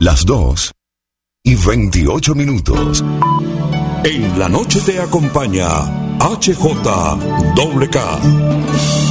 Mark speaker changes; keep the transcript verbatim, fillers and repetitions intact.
Speaker 1: las dos y veintiocho minutos. En la noche te acompaña H J K.